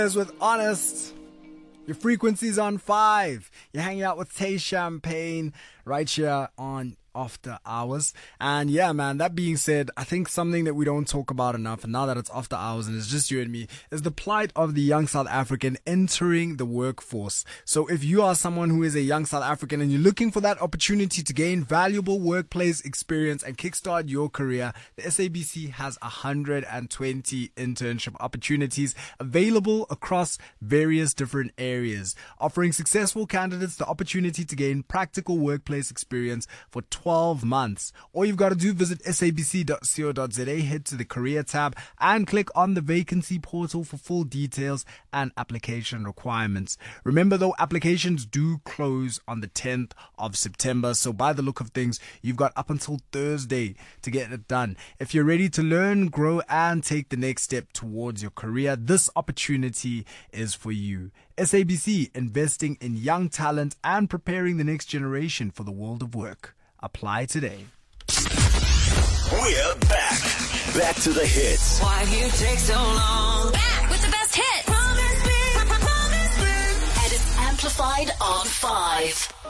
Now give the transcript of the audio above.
With Honest, your frequency's on 5. You're hanging out with Tay Champagne right here on After Hours. And yeah, man, that being said, I think something that we don't talk about enough, and now that it's After Hours and it's just you and me, is the plight of the young South African entering the workforce. So if you are someone who is a young South African and you're looking for that opportunity to gain valuable workplace experience and kickstart your career, the SABC has 120 internship opportunities available across various different areas, offering successful candidates the opportunity to gain practical workplace experience for 12 months. All you've got to do, visit sabc.co.za, head to the career tab and click on the vacancy portal for full details and application requirements. Remember though, applications do close on the 10th of September. So by the look of things, you've got up until Thursday to get it done. If you're ready to learn, grow and take the next step towards your career, this opportunity is for you. SABC, investing in young talent and preparing the next generation for the world of work. Apply today. We're back. Back to the hits. Why you take so long? Back with the best hits. Promise me. And it's amplified on 5.